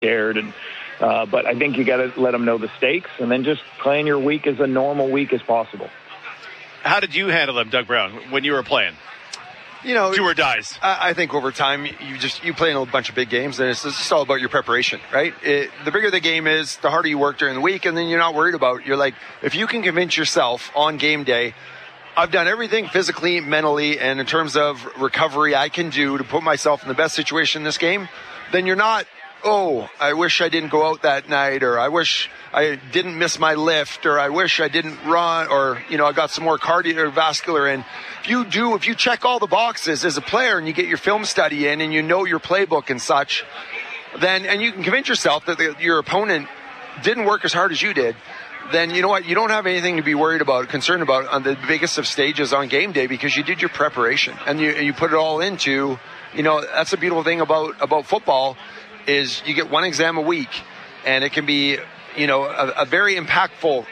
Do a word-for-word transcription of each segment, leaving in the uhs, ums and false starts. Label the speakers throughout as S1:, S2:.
S1: scared. And uh, but I think you got to let them know the stakes, and then just plan your week as a normal week as possible.
S2: How did you handle them, Doug Brown, when you were playing?
S3: You know,
S2: do or dies.
S3: I, I think over time, you just you play in a bunch of big games, and it's just all about your preparation, right? It, the bigger the game is, the harder you work during the week, and then you're not worried about. You're like, if you can convince yourself on game day, I've done everything physically, mentally, and in terms of recovery I can do to put myself in the best situation in this game, then you're not, oh, I wish I didn't go out that night, or I wish I didn't miss my lift, or I wish I didn't run, or, you know, I got some more cardiovascular in. If you do, if you check all the boxes as a player and you get your film study in and you know your playbook and such, then, and you can convince yourself that the, your opponent didn't work as hard as you did, then you know what, you don't have anything to be worried about, concerned about on the biggest of stages on game day, because you did your preparation and you, and you put it all into, you know, that's the beautiful thing about, about football is you get one exam a week, and it can be, you know, a, a very impactful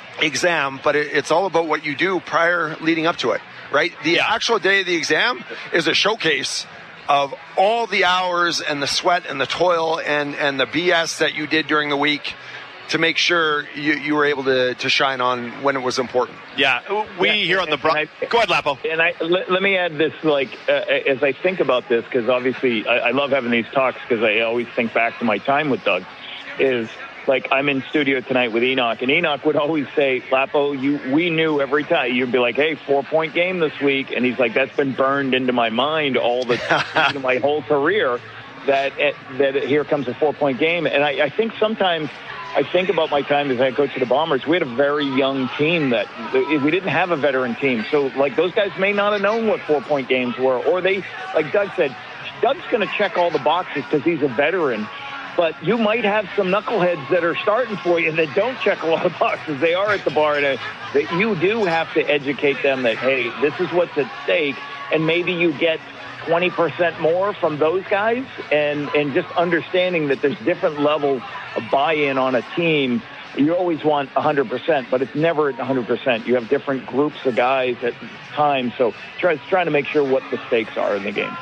S3: exam, but it, it's all about what you do prior leading up to it, right? The yeah. actual day of the exam is a showcase of all the hours and the sweat and the toil and, and the B S that you did during the week to make sure you, you were able to, to shine on when it was important.
S2: Yeah, we
S1: yeah,
S2: here on the Bro-
S1: I,
S2: Go ahead, Lapo.
S1: And I, let, let me add this, like, uh, as I think about this, because obviously I, I love having these talks because I always think back to my time with Doug, is like I'm in studio tonight with Enoch, and Enoch would always say, Lapo, you, we knew every time. You'd be like, hey, four-point game this week. And he's like, that's been burned into my mind all the time, my whole career, that, that here comes a four-point game. And I, I think sometimes I think about my time as head coach of the Bombers. We had a very young team that we didn't have a veteran team. So, like, those guys may not have known what four-point games were. Or they, like Doug said, Doug's going to check all the boxes because he's a veteran. But you might have some knuckleheads that are starting for you that don't check a lot of boxes. They are at the bar, and that you do have to educate them that, hey, this is what's at stake, and maybe you get twenty percent more from those guys, and, and just understanding that there's different levels of buy-in on a team. You always want one hundred percent, but it's never at one hundred percent. You have different groups of guys at times, so try, trying to make sure what the stakes are in the game.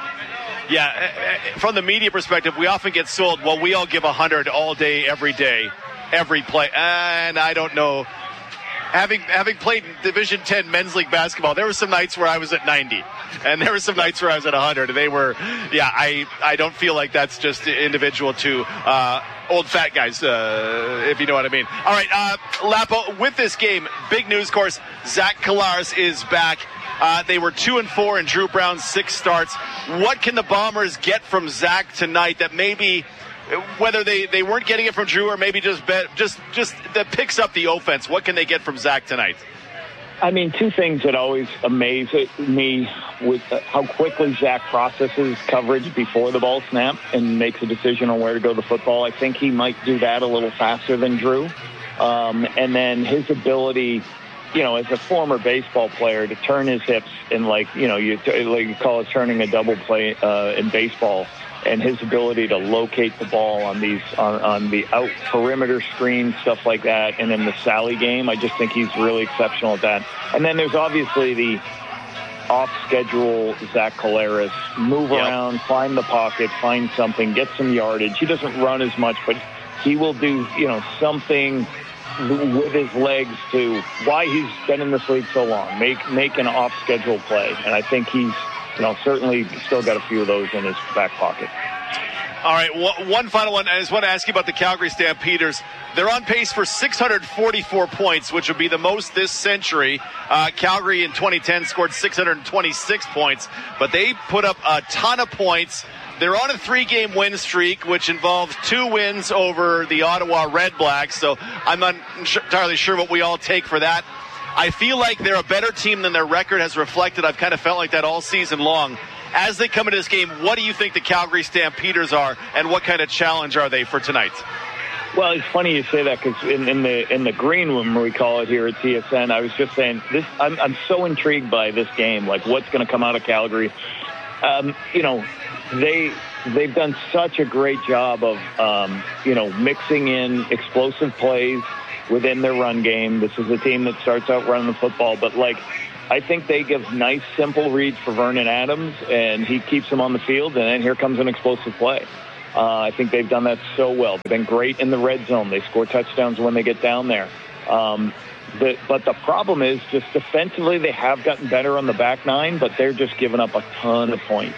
S2: Yeah, from the media perspective, we often get sold, well, we all give one hundred all day, every day, every play. And I don't know. Having having played Division ten men's league basketball, there were some nights where I was at ninety. And there were some nights where I was at one hundred. And they were, yeah, I, I don't feel like that's just individual to uh, old fat guys, uh, if you know what I mean. All right, uh, Lapo, with this game, big news, of course, Zach Collaros is back. Uh, they were two and four in Drew Brown's six starts. What can the Bombers get from Zach tonight that maybe, whether they, they weren't getting it from Drew or maybe just bet, just just that picks up the offense? What can they get from Zach tonight?
S1: I mean, two things that always amaze me with how quickly Zach processes coverage before the ball snap and makes a decision on where to go to the football. I think he might do that a little faster than Drew. Um, and then his ability, you know, as a former baseball player, to turn his hips and, like, you know, you, like you call it turning a double play uh, in baseball, and his ability to locate the ball on these on, on the out perimeter screen, stuff like that, and in the Sally game, I just think he's really exceptional at that. And then there's obviously the off-schedule Zach Collaros, move yep. around, find the pocket, find something, get some yardage. He doesn't run as much, but he will do, you know, something with his legs to why he's been in this league so long. Make make an off-schedule play, and I think he's, you know, certainly still got a few of those in his back pocket.
S2: All right, one final one. I just want to ask you about the Calgary Stampeders. They're on pace for six hundred forty-four points, which would be the most this century. Uh, Calgary in twenty ten scored six hundred twenty-six points, but they put up a ton of points. They're on a three-game win streak, which involves two wins over the Ottawa Red Blacks, so I'm not entirely sure what we all take for that. I feel like they're a better team than their record has reflected. I've kind of felt like that all season long. As they come into this game, what do you think the Calgary Stampeders are, and what kind of challenge are they for tonight?
S1: Well, it's funny you say that, because in, in the in the green room, we call it here at T S N, I was just saying this. I'm I'm so intrigued by this game, like what's going to come out of Calgary. Um, you know, they they've done such a great job of um, you know mixing in explosive plays within their run game. This is a team that starts out running the football, but like I think they give nice, simple reads for Vernon Adams, and he keeps them on the field, and then here comes an explosive play. Uh, I think they've done that so well. They've been great in the red zone. They score touchdowns when they get down there. Um, the, but the problem is just defensively, they have gotten better on the back nine, but they're just giving up a ton of points.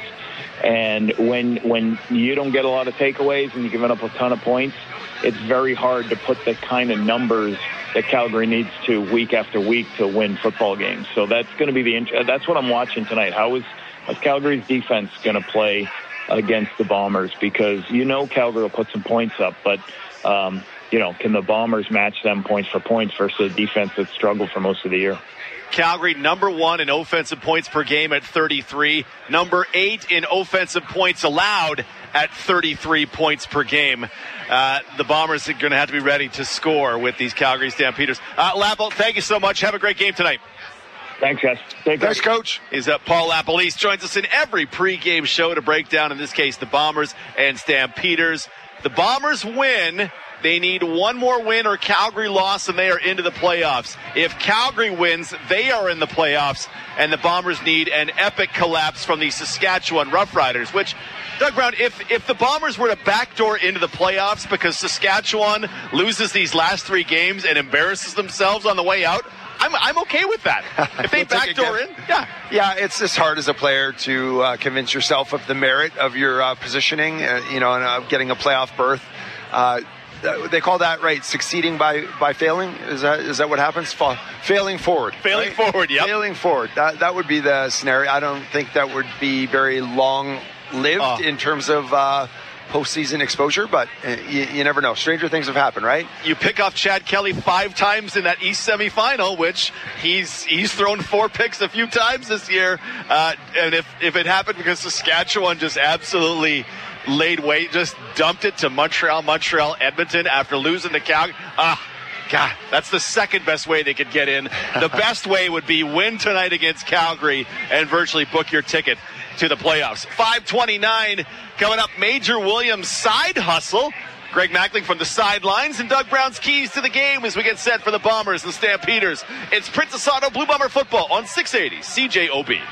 S1: And when when you don't get a lot of takeaways and you're giving up a ton of points, it's very hard to put the kind of numbers that Calgary needs to week after week to win football games. So that's going to be the that's what I'm watching tonight. How is, how's Calgary's defense going to play against the Bombers? Because you know Calgary will put some points up, but um, you know, can the Bombers match them points for points versus a defense that struggled for most of the year?
S2: Calgary number one in offensive points per game at thirty-three, number eight in offensive points allowed at thirty-three points per game. Uh, the Bombers are going to have to be ready to score with these Calgary Stampeders. Uh, Lapple, thank you so much. Have a great game tonight.
S1: Thanks, guys. Take care.
S3: Thanks, Coach.
S2: Is uh, Paul Lapalisse joins us in every pregame show to break down, in this case, the Bombers and Stampeders. The Bombers win. They need one more win or Calgary loss, and they are into the playoffs. If Calgary wins, they are in the playoffs, and the Bombers need an epic collapse from the Saskatchewan Roughriders, which, Doug Brown, if, if the Bombers were to backdoor into the playoffs because Saskatchewan loses these last three games and embarrasses themselves on the way out, I'm I'm okay with that. If they backdoor in, yeah.
S3: Yeah, it's just hard as a player to uh, convince yourself of the merit of your uh, positioning, uh, you know, and uh, getting a playoff berth. Uh, They call that, right, succeeding by, by failing? Is that is that what happens? Fa- failing forward.
S2: Failing
S3: right?
S2: forward, yeah.
S3: Failing forward. That that would be the scenario. I don't think that would be very long-lived uh. in terms of uh, postseason exposure, but uh, you, you never know. Stranger things have happened, right?
S2: You pick off Chad Kelly five times in that East semifinal, which he's he's thrown four picks a few times this year. Uh, and if, if it happened because Saskatchewan just absolutely laid weight, just dumped it to Montreal, Montreal, Edmonton after losing to Calgary. Ah, God, that's the second best way they could get in. The best way would be win tonight against Calgary and virtually book your ticket to the playoffs. five twenty-nine coming up. Major Williams side hustle. Greg Mackling from the sidelines and Doug Brown's keys to the game as we get set for the Bombers and Stampeders. It's Princess Auto Blue Bomber football on six eighty C J O B.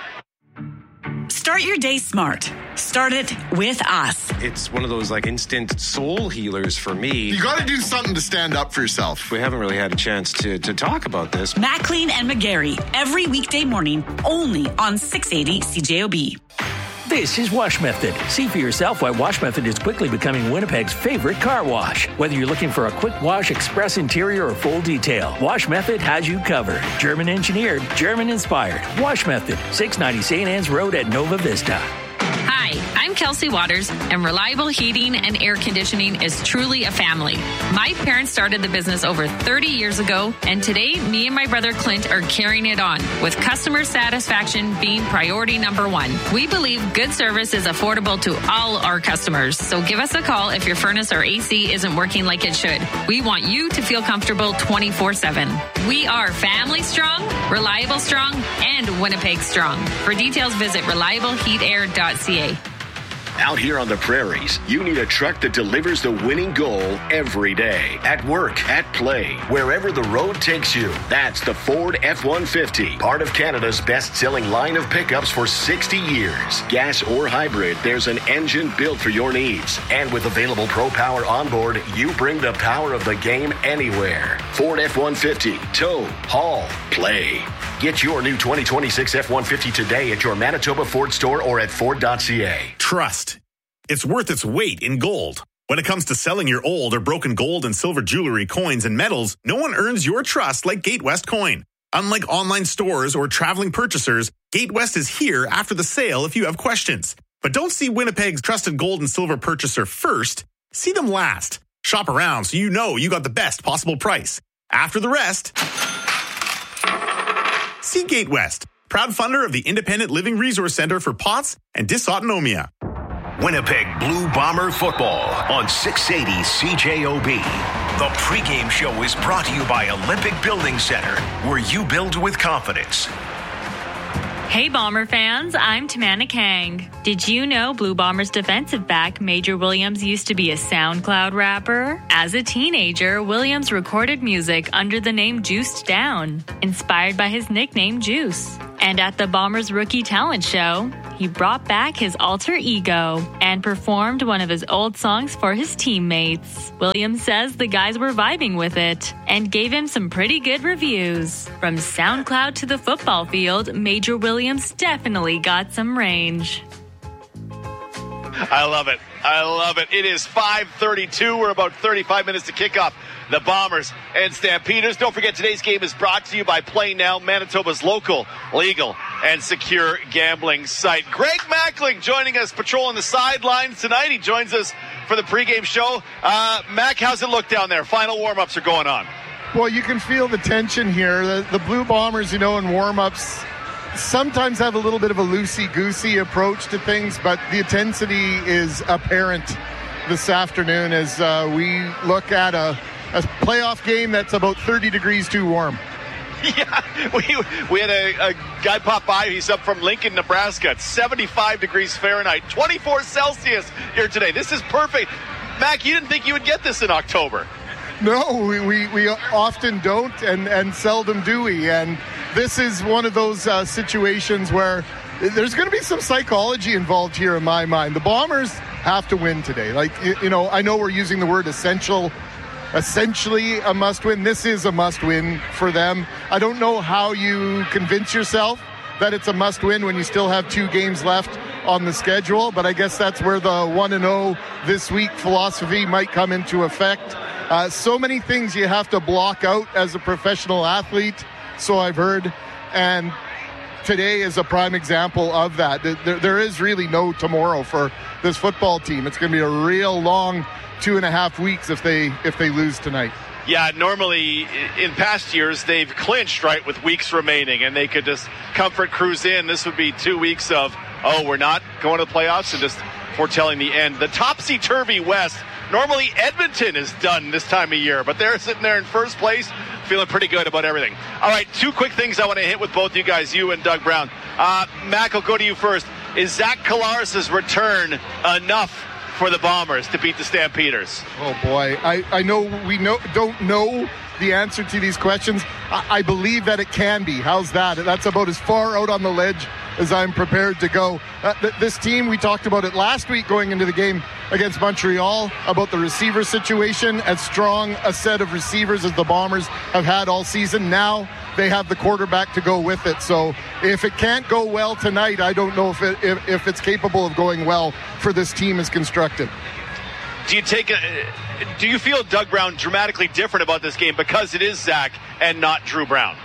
S4: Start your day smart. Start it with us.
S5: It's one of those like instant soul healers for me.
S6: You got to do something to stand up for yourself.
S5: We haven't really had a chance to, to talk about this.
S4: Mackling and McGarry, every weekday morning, only on six eighty C J O B.
S7: This is Wash Method. See for yourself why Wash Method is quickly becoming Winnipeg's favorite car wash. Whether you're looking for a quick wash, express interior, or full detail, Wash Method has you covered. German engineered, German inspired. Wash Method, six ninety Saint Anne's Road at Nova Vista.
S8: Hi, I'm Kelsey Waters, and Reliable Heating and Air Conditioning is truly a family. My parents started the business over thirty years ago, and today, me and my brother Clint are carrying it on, with customer satisfaction being priority number one. We believe good service is affordable to all our customers, so give us a call if your furnace or A C isn't working like it should. We want you to feel comfortable twenty-four seven. We are family strong, reliable strong, and Winnipeg strong. For details, visit reliable heat air dot c a.
S9: Out here on the prairies, you need a truck that delivers the winning goal every day. At work, at play, wherever the road takes you. That's the Ford F one fifty, part of Canada's best-selling line of pickups for sixty years. Gas or hybrid, there's an engine built for your needs. And with available Pro Power onboard, you bring the power of the game anywhere. Ford F one fifty, tow, haul, play. Get your new twenty twenty-six F one fifty today at your Manitoba Ford store or at Ford dot c a.
S10: Trust. It's worth its weight in gold. When it comes to selling your old or broken gold and silver jewelry, coins, and metals, no one earns your trust like Gatewest Coin. Unlike online stores or traveling purchasers, Gatewest is here after the sale if you have questions. But don't see Winnipeg's trusted gold and silver purchaser first. See them last. Shop around so you know you got the best possible price. After the rest, see Gatewest, proud funder of the Independent Living Resource Center for P O T S and Dysautonomia.
S9: Winnipeg Blue Bomber football on six eighty C J O B. The pregame show is brought to you by Olympic Building Center, where you build with confidence.
S11: Hey Bomber fans, I'm Tamanna Kang.
S8: Did you know Blue Bombers defensive back Major Williams used to be a SoundCloud rapper? As a teenager, Williams recorded music under the name Juiced Down, inspired by his nickname Juice. And at the Bombers Rookie Talent Show, he brought back his alter ego and performed one of his old songs for his teammates. Williams says the guys were vibing with it and gave him some pretty good reviews. From SoundCloud to the football field, Major Williams definitely got some range.
S2: I love it. I love it. It is five thirty-two. We're about thirty-five minutes to kick off the Bombers and Stampeders. Don't forget, today's game is brought to you by Play Now, Manitoba's local, legal, and secure gambling site. Greg Mackling joining us, patrolling the sidelines tonight. He joins us for the pregame show. Uh, Mac, how's it look down there? Final warm-ups are going on.
S11: Well, you can feel the tension here. The, the Blue Bombers, you know, in warm-ups, sometimes have a little bit of a loosey-goosey approach to things, but the intensity is apparent this afternoon as uh, we look at a, a playoff game that's about thirty degrees too warm.
S2: Yeah, we we had a, a guy pop by. He's up from Lincoln, Nebraska. It's seventy-five degrees Fahrenheit, twenty-four Celsius here today. This is perfect. Mac, you didn't think you would get this in October.
S11: No, we, we, we often don't, and, and seldom do we. And this is one of those uh, situations where there's going to be some psychology involved here in my mind. The Bombers have to win today. Like, you know, I know we're using the word essential, essentially a must-win. This is a must-win for them. I don't know how you convince yourself that it's a must-win when you still have two games left on the schedule, but I guess that's where the one and oh this week philosophy might come into effect. Uh, so many things you have to block out as a professional athlete, so I've heard, and today is a prime example of that. There, there is really no tomorrow for this football team. It's going to be a real long two and a half weeks if they if they lose tonight.
S2: Yeah, normally in past years they've clinched, right, with weeks remaining, and they could just comfort cruise in. This would be two weeks of, oh, we're not going to the playoffs, and just foretelling the end. The topsy-turvy West. Normally Edmonton is done this time of year, but they're sitting there in first place, feeling pretty good about everything. All right, two quick things I want to hit with both you guys, you and Doug Brown. Uh, Mac, I'll go to you first. Is Zach Collaros' return enough for the Bombers to beat the Stampeders?
S11: Oh boy, I, I know we know don't know the answer to these questions. I, I believe that it can be. How's that? That's about as far out on the ledge as I'm prepared to go. Uh, th- this team, we talked about it last week going into the game against Montreal about the receiver situation. As strong a set of receivers as the Bombers have had all season. Now they have the quarterback to go with it. So if it can't go well tonight, I don't know if it, if, if it's capable of going well for this team as constructed.
S2: Do you take a, do you feel, Doug Brown, dramatically different about this game because it is Zach and not Drew Brown?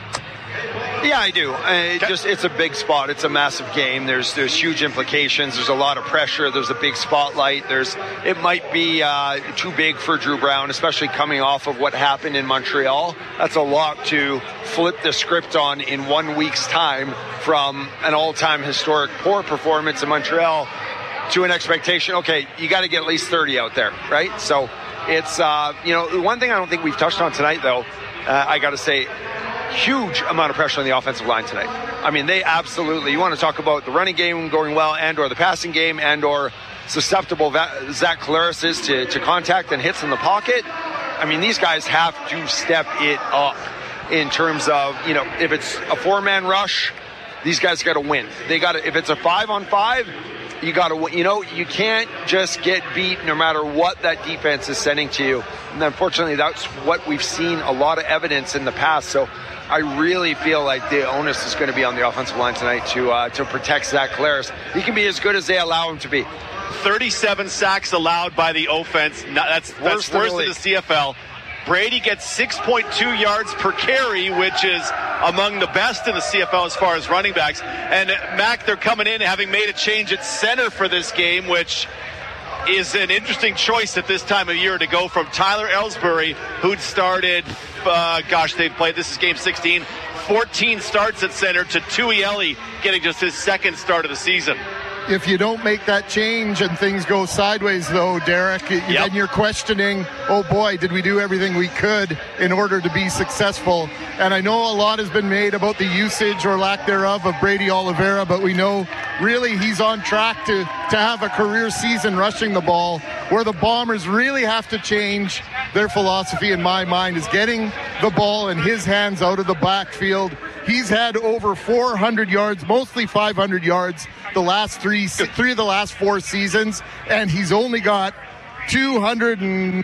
S3: Yeah, I do. Uh, it just it's a big spot. It's a massive game. There's there's huge implications. There's a lot of pressure. There's a big spotlight. There's it might be uh, too big for Drew Brown, especially coming off of what happened in Montreal. That's a lot to flip the script on in one week's time, from an all-time historic poor performance in Montreal to an expectation. Okay, you got to get at least thirty out there, right? So it's uh, you know, one thing I don't think we've touched on tonight, though. Uh, I got to say. Huge amount of pressure on the offensive line today. I mean, they absolutely, you want to talk about the running game going well and or the passing game and or susceptible Va- Zach Collaros is to, to contact and hits in the pocket. I mean, these guys have to step it up in terms of, you know, if it's a four-man rush, these guys got to win. They got to, if it's a five-on-five, you got to, you know, you can't just get beat no matter what that defense is sending to you. And unfortunately, that's what we've seen a lot of evidence in the past. So I really feel like the onus is going to be on the offensive line tonight to uh, to protect Zach Collaros. He can be as good as they allow him to be.
S2: thirty-seven sacks allowed by the offense. That's, that's worse, worse than the C F L. Brady gets six point two yards per carry, which is among the best in the C F L as far as running backs. And Mac, they're coming in having made a change at center for this game, which is an interesting choice at this time of year to go from Tyler Ellsbury, who'd started, uh, gosh, they've played, this is game sixteen, fourteen starts at center, to Tui Eli getting just his second start of the season.
S11: if you don't make that change and things go sideways, though, Derek, yep. then you're questioning, oh boy, did we do everything we could in order to be successful? And I know a lot has been made about the usage or lack thereof of Brady Oliveira, but we know really he's on track to, to have a career season rushing the ball. Where the Bombers really have to change their philosophy, in my mind, is getting the ball in his hands out of the backfield. He's had over four hundred yards, mostly five hundred yards, the last three, three of the last four seasons, and he's only got two hundred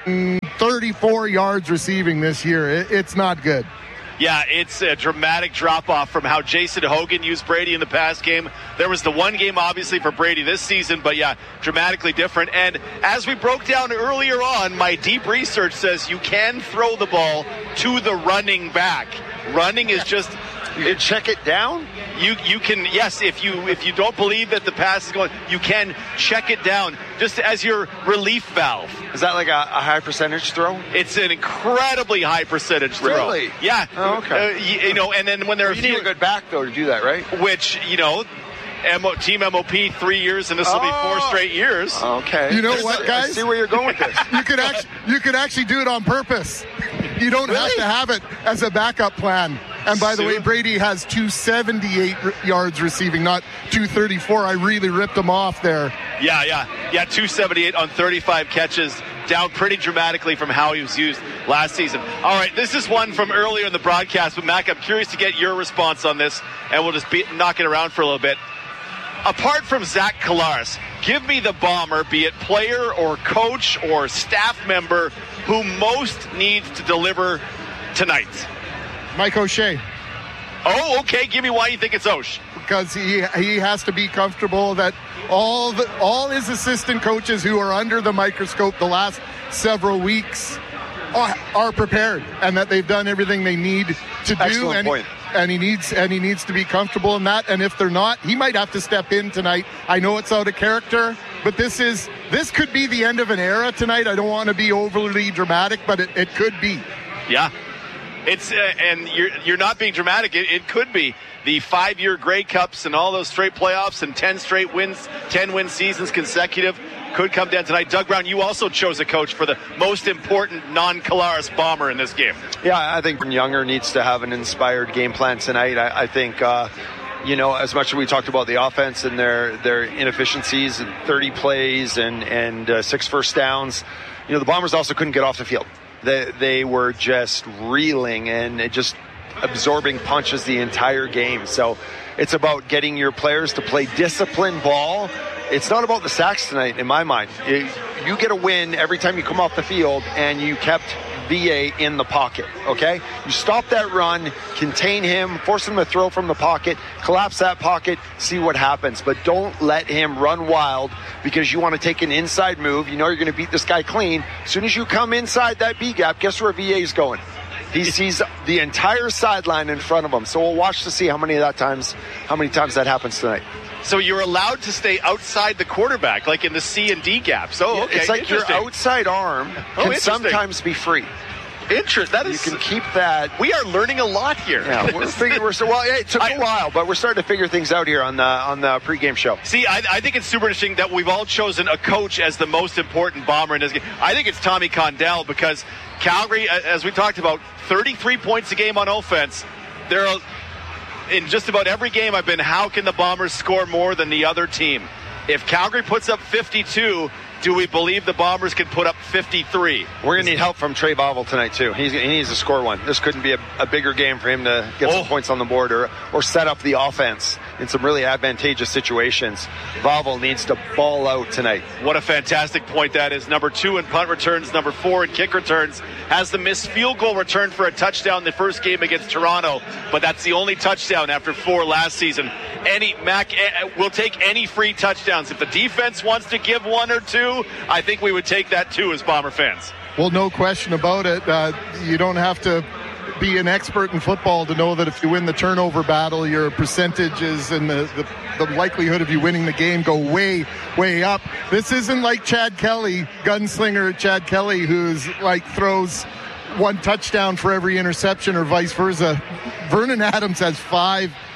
S11: thirty-four yards receiving this year. It, it's not good.
S2: Yeah, it's a dramatic drop-off from how Jason Hogan used Brady in the past game. There was the one game, obviously, for Brady this season, but yeah, dramatically different. And as we broke down earlier on, my deep research says you can throw the ball to the running back. Running is just...
S3: You can check it down?
S2: You you can, yes, if you if you don't believe that the pass is going, you can check it down just as your relief valve.
S3: Is that like a, a high percentage throw?
S2: It's an incredibly high percentage throw.
S3: Really?
S2: Yeah.
S3: Oh, okay.
S2: Uh, you, you know, and then when there
S3: well,
S2: are
S3: you need a good back, though, to do that, right?
S2: Which, you know, M O, Team M O P three years, and this will
S3: oh.
S2: be four straight years.
S3: Okay.
S11: You know
S3: There's
S11: what,
S3: a,
S11: guys?
S3: I see where you're going with this.
S11: you could actually you could actually do it on purpose. You don't really? have to have it as a backup plan. And by the way, Brady has two seventy-eight yards receiving, not two thirty-four. I really ripped him off there.
S2: Yeah, yeah. Yeah, two seventy-eight on thirty-five catches, down pretty dramatically from how he was used last season. All right, this is one from earlier in the broadcast, but Mac, I'm curious to get your response on this, and we'll just be, knock it around for a little bit. Apart from Zach Collaros, give me the Bomber, be it player or coach or staff member, who most needs to deliver tonight.
S11: Mike O'Shea.
S2: Oh, okay. Give me why you think it's Osh.
S11: Because he he has to be comfortable that all the, all his assistant coaches who are under the microscope the last several weeks are, are prepared, and that they've done everything they need to do.
S3: Excellent
S11: and,
S3: point.
S11: and he needs and he needs to be comfortable in that. And if they're not, he might have to step in tonight. I know it's out of character, but this is this could be the end of an era tonight. I don't want to be overly dramatic, but it, it could be.
S2: Yeah. It's uh, and you're you're not being dramatic. It, it could be the five-year Grey Cups and all those straight playoffs and ten straight wins, ten win seasons consecutive could come down tonight. Doug Brown, you also chose a coach for the most important non-Collaros Bomber in this game.
S3: Yeah, I think Younger needs to have an inspired game plan tonight. I, I think. Uh, You know, as much as we talked about the offense and their their inefficiencies and thirty plays and and uh, six first downs, you know, the Bombers also couldn't get off the field. They, they were just reeling and just absorbing punches the entire game. So it's about getting your players to play disciplined ball. It's not about the sacks tonight, in my mind. It, you get a win every time you come off the field and you kept V A in the pocket, okay? You stop that run, contain him, force him to throw from the pocket, collapse that pocket, see what happens. But don't let him run wild because you want to take an inside move. You know you're going to beat this guy clean. As soon as you come inside that B gap, guess where V A is going? He sees the entire sideline in front of him. So we'll watch to see how many of that times, how many times that happens tonight.
S2: So you're allowed to stay outside the quarterback, like in the C and D gaps. Oh, okay.
S3: It's like your outside arm
S2: oh,
S3: can sometimes be free.
S2: Interesting. That is.
S3: You can keep that.
S2: We are learning a lot here.
S3: Yeah, we're figuring. We're so well. Yeah, it took I, a while, but we're starting to figure things out here on the on the pregame show.
S2: See, I, I think it's super interesting that we've all chosen a coach as the most important Bomber in this game. I think it's Tommy Condell because Calgary, as we talked about, thirty-three points a game on offense. There are. In just about every game I've been, how can the Bombers score more than the other team? If Calgary puts up fifty-two, do we believe the Bombers can put up fifty-three?
S3: We're going to need help from Trey Vavle tonight, too. He's, he needs to score one. This couldn't be a, a bigger game for him to get oh. some points on the board or, or set up the offense in some really advantageous situations. Vavle needs to ball out tonight.
S2: What a fantastic point that is. Number two in punt returns, number four in kick returns. Has the missed field goal return for a touchdown in the first game against Toronto, but that's the only touchdown after four last season. Any Mac will take any free touchdowns. If the defense wants to give one or two, I think we would take that too as Bomber fans.
S11: Well, no question about it. Uh, you don't have to be an expert in football to know that if you win the turnover battle, your percentages and the, the, the likelihood of you winning the game go way, way up. This isn't like Chad Kelly, gunslinger Chad Kelly, who's like throws one touchdown for every interception or vice versa. Vernon Adams has five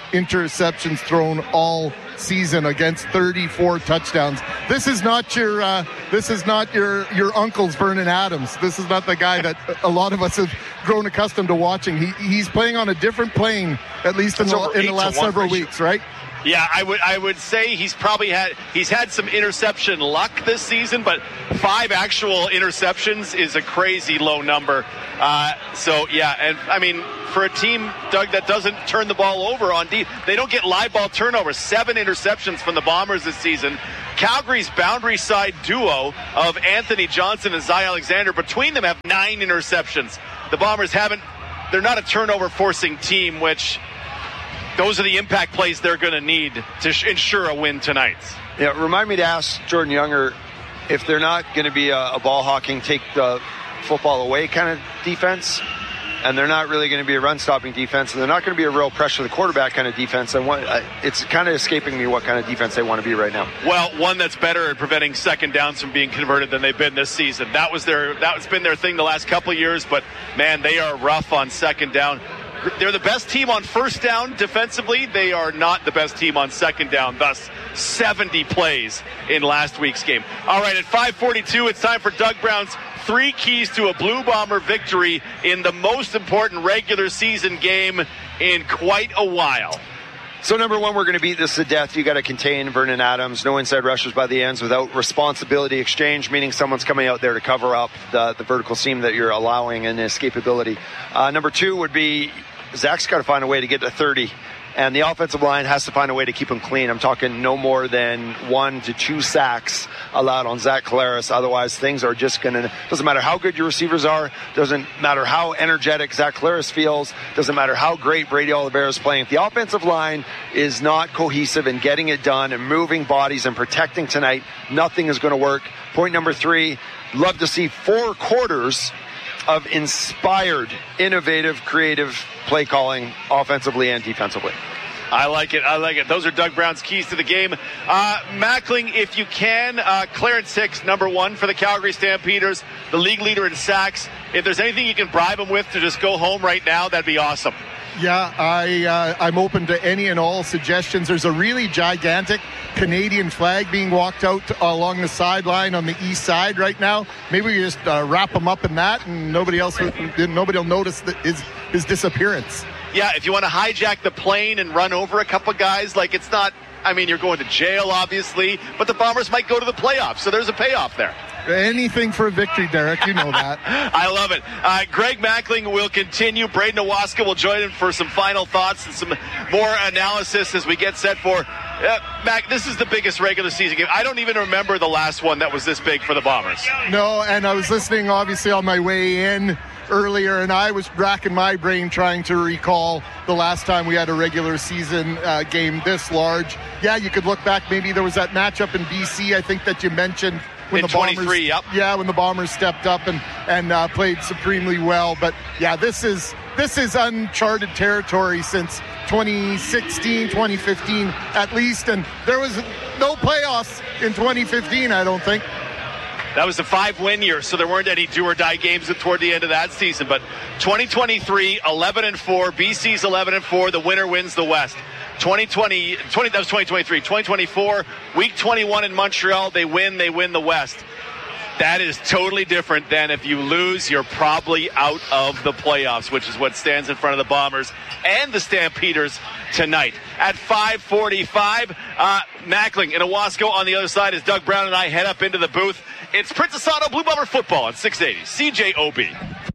S11: interceptions thrown all season against thirty-four touchdowns. This is not your uh, this is not your your uncle's Vernon Adams. This is not the guy that a lot of us have grown accustomed to watching. He he's playing on a different plane, at least in the, in the last several ratio. weeks, right?
S2: Yeah, I would I would say he's probably had he's had some interception luck this season, but five actual interceptions is a crazy low number. Uh, so yeah, and I mean for a team, Doug, that doesn't turn the ball over on D, they don't get live ball turnovers. Seven interceptions from the Bombers this season. Calgary's boundary side duo of Anthony Johnson and Zy Alexander, between them have nine interceptions. The Bombers haven't. They're not a turnover forcing team, which. Those are the impact plays they're going to need to sh- ensure a win tonight.
S3: Yeah, remind me to ask Jordan Younger if they're not going to be a, a ball hawking, take the football away kind of defense, and they're not really going to be a run stopping defense, and they're not going to be a real pressure the quarterback kind of defense. I want, uh, it's kind of escaping me what kind of defense they want to be right now.
S2: Well, one that's better at preventing second downs from being converted than they've been this season. That was their that's been their thing the last couple of years, but man, they are rough on second down. They're the best team on first down defensively. They are not the best team on second down, thus seventy plays in last week's game. All right, at five forty-two, it's time for Doug Brown's three keys to a Blue Bomber victory in the most important regular season game in quite a while.
S3: So number one, we're going to beat this to death. You got to contain Vernon Adams. No inside rushers by the ends without responsibility exchange, meaning someone's coming out there to cover up the, the vertical seam that you're allowing and escapability. Uh, number two would be Zach's got to find a way to get to thirty, and the offensive line has to find a way to keep him clean. I'm talking no more than one to two sacks allowed on Zach Collaros. Otherwise, things are just going to, doesn't matter how good your receivers are, doesn't matter how energetic Zach Collaros feels, doesn't matter how great Brady Oliveira is playing. If the offensive line is not cohesive in getting it done and moving bodies and protecting tonight, nothing is going to work. Point number three, love to see four quarters of inspired, innovative, creative play calling offensively and defensively.
S2: I like it. I like it. Those are Doug Brown's keys to the game. Uh, Mackling, if you can, uh, Clarence Hicks, number one for the Calgary Stampeders, the league leader in sacks. If there's anything you can bribe him with to just go home right now, that'd be awesome.
S11: Yeah, I, uh, I'm open to any and all suggestions. There's a really gigantic Canadian flag being walked out to, uh, along the sideline on the east side right now. Maybe we just uh, wrap him up in that, and nobody else, nobody will notice that his his disappearance.
S2: Yeah, if you want to hijack the plane and run over a couple guys, like it's not. I mean, you're going to jail, obviously, but the Bombers might go to the playoffs, so there's a payoff there.
S11: Anything for a victory, Derek. You know that.
S2: I love it. Uh, Greg Mackling will continue. Braden Owaska will join him for some final thoughts and some more analysis as we get set for uh, Mac. This is the biggest regular season game. I don't even remember the last one that was this big for the Bombers.
S11: No, and I was listening, obviously, on my way in earlier, and I was racking my brain trying to recall the last time we had a regular season uh, game this large. Yeah, you could look back. Maybe there was that matchup in B C, I think, that you mentioned. When
S2: in
S11: the Bombers,
S2: twenty-three, yep.
S11: Yeah, when the Bombers stepped up and and uh, played supremely well. But yeah, this is this is uncharted territory since twenty sixteen, twenty fifteen at least, and there was no playoffs in twenty fifteen, I don't think.
S2: That was a five-win year, so there weren't any do-or-die games toward the end of that season. But twenty twenty-three, eleven and four, B C's eleven and four. The winner wins the West. twenty twenty, twenty, that was twenty twenty-three. twenty twenty-four, week twenty-one in Montreal, they win, they win the West. That is totally different than if you lose, you're probably out of the playoffs, which is what stands in front of the Bombers and the Stampeders tonight. At five forty-five, uh, Mackling and Owasco on the other side as Doug Brown and I head up into the booth. It's Princess Auto Blue Bomber football on six eighty C J O B.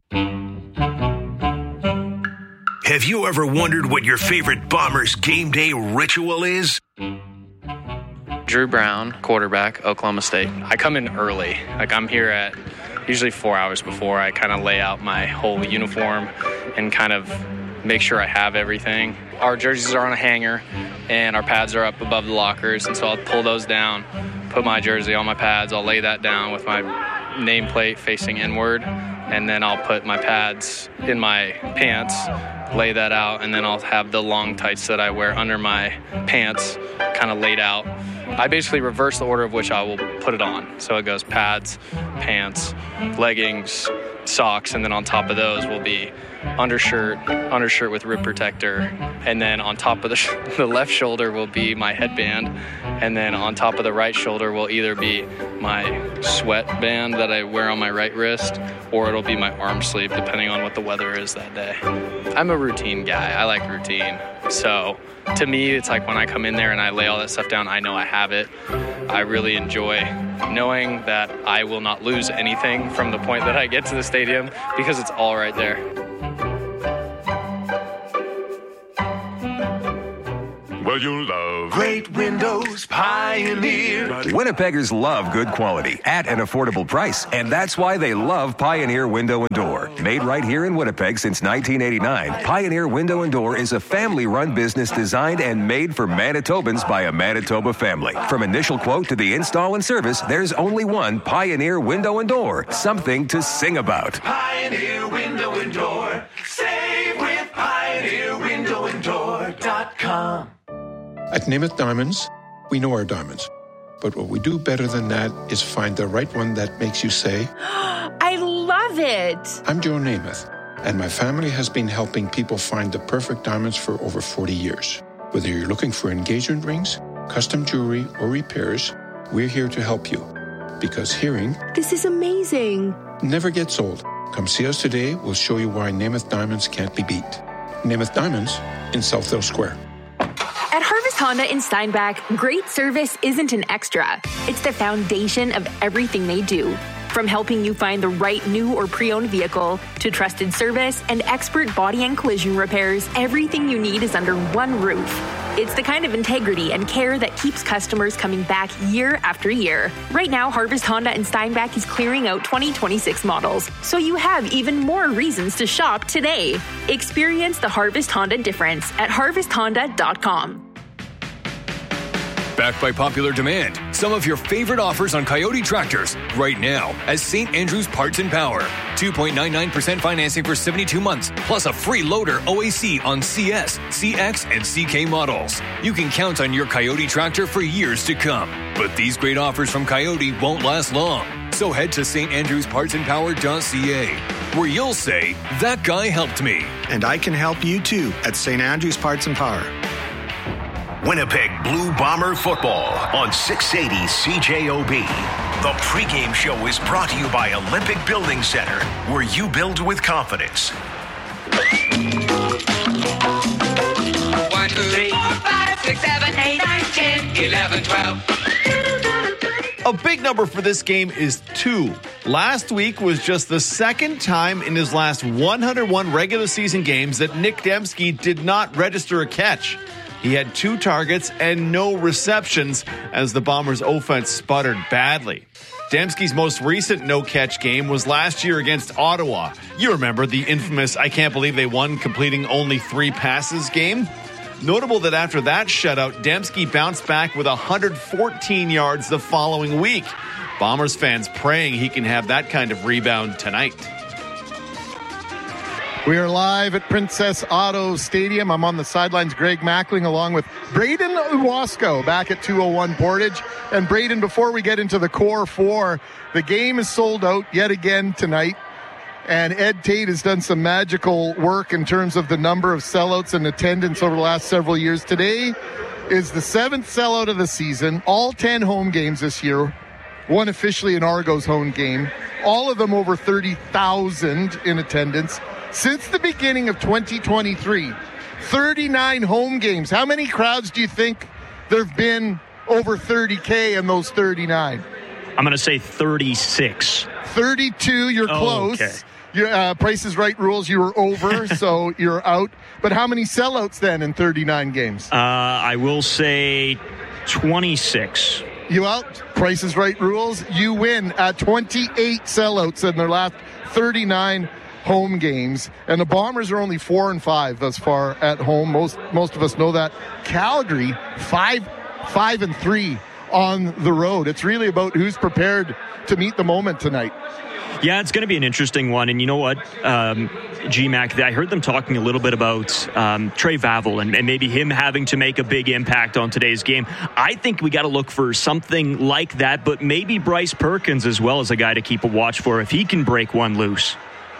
S9: Have you ever wondered what your favorite Bombers game day ritual is?
S12: Drew Brown, quarterback, Oklahoma State. I come in early. Like I'm here at usually four hours before. I kind of lay out my whole uniform and kind of make sure I have everything. Our jerseys are on a hanger and our pads are up above the lockers, and so I'll pull those down, put my jersey on my pads. I'll lay that down with my nameplate facing inward, and then I'll put my pads in my pants, lay that out, and then I'll have the long tights that I wear under my pants kind of laid out. I basically reverse the order of which I will put it on. So it goes pads, pants, leggings, socks, and then on top of those will be undershirt, undershirt with rib protector, and then on top of the, sh- the left shoulder will be my headband, and then on top of the right shoulder will either be my sweatband that I wear on my right wrist, or it'll be my arm sleeve, depending on what the weather is that day. I'm a routine guy. I like routine. So to me, it's like when I come in there and I lay all that stuff down, I know I have it. I really enjoy knowing that I will not lose anything from the point that I get to the stadium because it's all right there.
S13: Well, you love great windows, Pioneer.
S14: Winnipeggers love good quality at an affordable price, and that's why they love Pioneer Window and Door. Made right here in Winnipeg since nineteen eighty-nine, Pioneer Window and Door is a family-run business designed and made for Manitobans by a Manitoba family. From initial quote to the install and service, there's only one Pioneer Window and Door. Something to sing about.
S13: Pioneer Window and Door. Save with Pioneer Window and Door dot com.
S15: At Namath Diamonds, we know our diamonds. But what we do better than that is find the right one that makes you say,
S16: I love it.
S15: I'm Joe Namath, and my family has been helping people find the perfect diamonds for over forty years. Whether you're looking for engagement rings, custom jewelry, or repairs, we're here to help you. Because hearing,
S16: this is amazing,
S15: never gets old. Come see us today. We'll show you why Namath Diamonds can't be beat. Namath Diamonds in Southdale Square.
S16: At Harvest Honda in Steinbach, great service isn't an extra. It's the foundation of everything they do. From helping you find the right new or pre-owned vehicle to trusted service and expert body and collision repairs, everything you need is under one roof. It's the kind of integrity and care that keeps customers coming back year after year. Right now, Harvest Honda in Steinbach is clearing out twenty twenty-six models, so you have even more reasons to shop today. Experience the Harvest Honda difference at harvest honda dot com.
S17: Backed by popular demand, some of your favorite offers on Coyote tractors right now as Saint Andrews Parts and Power. two point nine nine percent financing for seventy-two months, plus a free loader O A C on C S, C X, and C K models. You can count on your Coyote tractor for years to come. But these great offers from Coyote won't last long. So head to st andrews parts and power dot c a, where you'll say, that guy helped me.
S18: And I can help you too at Saint Andrews Parts and Power.
S9: Winnipeg Blue Bomber football on six eighty C J O B. The pregame show is brought to you by Olympic Building Center, where you build with confidence.
S13: One, two, three, four, five, six, seven, eight, nine, ten, eleven, twelve.
S2: A big number for this game is two. Last week was just the second time in his last one hundred one regular season games that Nick Demski did not register a catch. He had two targets and no receptions as the Bombers' offense sputtered badly. Demski's most recent no-catch game was last year against Ottawa. You remember the infamous I can't believe they won completing only three passes game? Notable that after that shutout, Demski bounced back with one hundred fourteen yards the following week. Bombers fans praying he can have that kind of rebound tonight.
S11: We are live at Princess Auto Stadium. I'm on the sidelines, Greg Mackling, along with Braden Uwasco back at two oh one Portage. And Braden, before we get into the core four, the game is sold out yet again tonight. And Ed Tate has done some magical work in terms of the number of sellouts and attendance over the last several years. Today is the seventh sellout of the season, all ten home games this year, one officially an Argos home game, all of them over thirty thousand in attendance. Since the beginning of twenty twenty-three, thirty-nine home games. How many crowds do you think there have been over thirty K in those thirty-nine?
S19: I'm going to say thirty-six.
S11: thirty-two, you're
S19: oh,
S11: close.
S19: Okay.
S11: Your uh, Price is Right rules, you were over, so you're out. But how many sellouts then in thirty-nine games?
S19: Uh, I will say twenty-six.
S11: You out? Price is Right rules, you win at twenty-eight sellouts in their last thirty-nine home games, and the Bombers are only four and five thus far at home. Most most of us know that. Calgary five five and three on the road. It's really about who's prepared to meet the moment tonight.
S19: Yeah, it's going to be an interesting one. And you know what, um, G Mac, I heard them talking a little bit about um, Trey Vavel and, and maybe him having to make a big impact on today's game. I think we got to look for something like that, but maybe Bryce Perkins as well as a guy to keep a watch for if he can break one loose.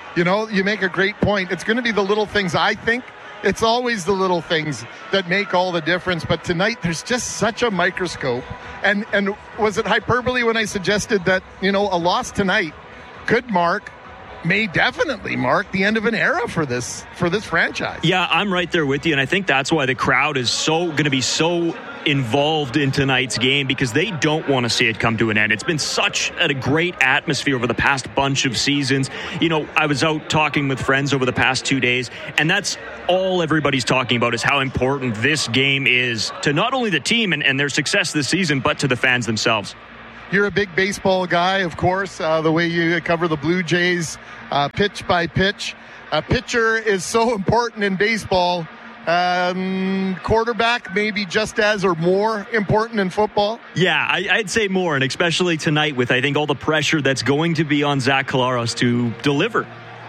S11: You know, you make a great point. It's going to be the little things, I think. It's always the little things that make all the difference. But tonight, there's just such a microscope. And and was it hyperbole when I suggested that, you know, a loss tonight could mark, may definitely mark the end of an era for this for this franchise?
S19: Yeah, I'm right there with you. And I think that's why the crowd is so going to be so involved in tonight's game, because they don't want to see it come to an end. It's been such a great atmosphere over the past bunch of seasons. You know, I was out talking with friends over the past two days, and that's all everybody's talking about, is how important this game is to not only the team and, and their success this season, but to the fans themselves.
S11: You're a big baseball guy, of course, uh, the way you cover the Blue Jays uh, pitch by pitch. A pitcher is so important in baseball. Um, quarterback maybe just as or more important in football?
S19: Yeah, I, I'd say more, and especially tonight with, I think, all the pressure that's going to be on Zach Collaros to deliver.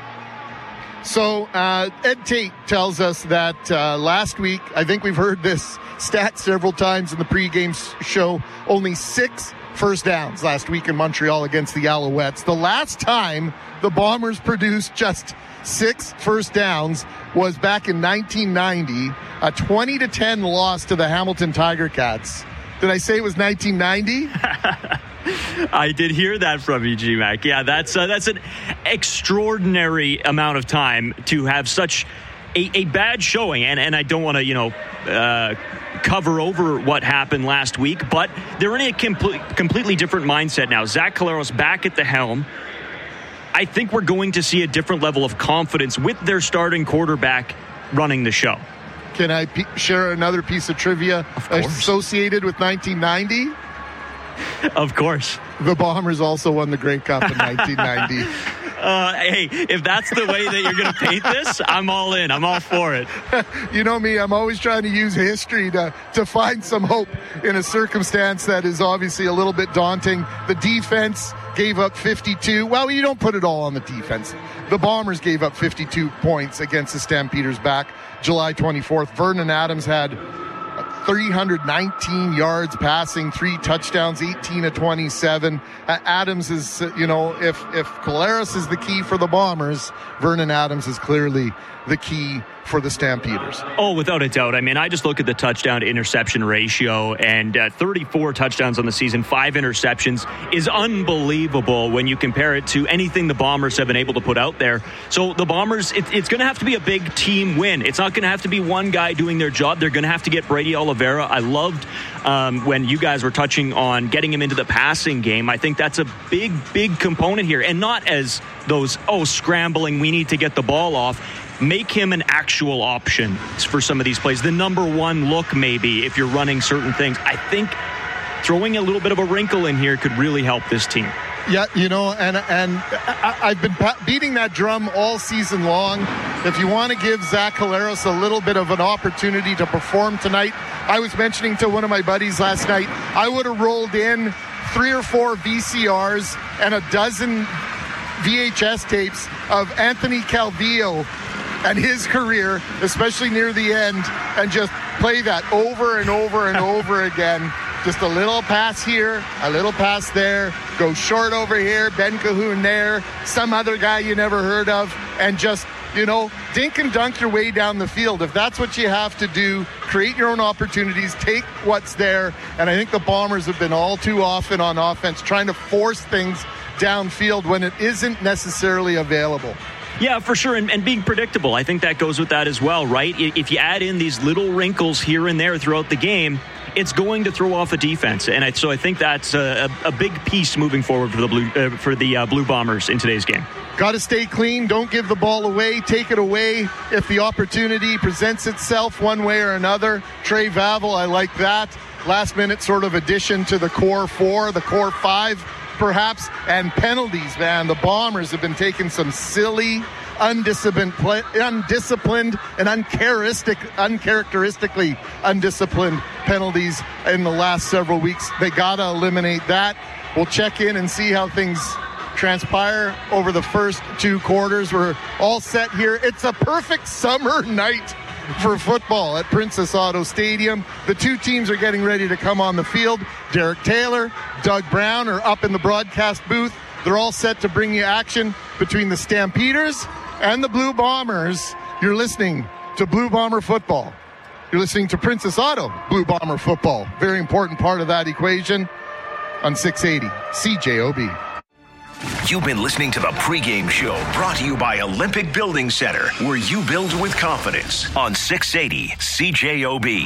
S11: So uh, Ed Tate tells us that uh, last week, I think we've heard this stat several times in the pregame show, only six first downs last week in Montreal against the Alouettes. The last time the Bombers produced just six first downs was back in nineteen ninety, a twenty to ten loss to the Hamilton Tiger Cats. Did I say it was nineteen ninety?
S19: I did hear that from you, G-Mac. Yeah, that's uh, that's an extraordinary amount of time to have such a, a bad showing. And, and I don't want to, you know, uh, cover over what happened last week, but they're in a com- completely different mindset now. Zach Collaros back at the helm. I think we're going to see a different level of confidence with their starting quarterback running the show.
S11: Can I p- share another piece of trivia associated with nineteen ninety?
S19: Of course.
S11: The Bombers also won the Grey Cup in nineteen ninety.
S19: Uh, hey, if that's the way that you're going to paint this, I'm all in. I'm all for it.
S11: You know me, I'm always trying to use history to, to find some hope in a circumstance that is obviously a little bit daunting. The defense gave up fifty-two. Well, you don't put it all on the defense. The Bombers gave up fifty-two points against the Stampeders back July twenty-fourth. Vernon Adams had three hundred nineteen yards passing, three touchdowns, eighteen of twenty-seven. Uh, Adams is, uh, you know, if, if Collaros is the key for the Bombers, Vernon Adams is clearly the key for the Stampeders.
S19: Oh, without a doubt. I mean, I just look at the touchdown to interception ratio, and uh, thirty-four touchdowns on the season, five interceptions is unbelievable when you compare it to anything the Bombers have been able to put out there. So the Bombers, it, it's going to have to be a big team win. It's not going to have to be one guy doing their job. They're going to have to get Brady Oliveira. I loved um, when you guys were touching on getting him into the passing game. I think that's a big, big component here, and not as those, oh, scrambling, we need to get the ball off. Make him an actual option for some of these plays. The number one look, maybe, if you're running certain things. I think throwing a little bit of a wrinkle in here could really help this team.
S11: Yeah, you know, and and I, I've been beating that drum all season long. If you want to give Zach Collaros a little bit of an opportunity to perform tonight, I was mentioning to one of my buddies last night, I would have rolled in three or four V C Rs and a dozen V H S tapes of Anthony Calvillo and his career, especially near the end, and just play that over and over and over again. Just a little pass here, a little pass there, go short over here, Ben Cahoon there, some other guy you never heard of, and just, you know, dink and dunk your way down the field. If that's what you have to do, create your own opportunities, take what's there. And I think the Bombers have been all too often on offense trying to force things downfield when it isn't necessarily available.
S19: Yeah, for sure, and, and being predictable. I think that goes with that as well, right? If you add in these little wrinkles here and there throughout the game, it's going to throw off a defense, and I, so I think that's a, a big piece moving forward for the Blue uh, for the uh, Blue Bombers in today's game.
S11: Got to stay clean. Don't give the ball away. Take it away if the opportunity presents itself one way or another. Trey Vavel, I like that. Last minute sort of addition to the core four, the core five, perhaps, and penalties, man. The Bombers have been taking some silly, undisciplined, undisciplined and uncharacteristic, uncharacteristically undisciplined penalties in the last several weeks. They got to eliminate that. We'll check in and see how things transpire over the first two quarters. We're all set here. It's a perfect summer night for football at Princess Auto Stadium. The two teams are getting ready to come on the field. Derek Taylor, Doug Brown are up in the broadcast booth. They're all set to bring you action. between the Stampeders and the Blue Bombers. You're listening to Blue Bomber Football. You're listening to Princess Auto Blue Bomber Football. Very important part of that equation on six eighty C J O B.
S9: You've been listening to the pregame show brought to you by Olympic Building Center, where you build with confidence on six eighty C J O B.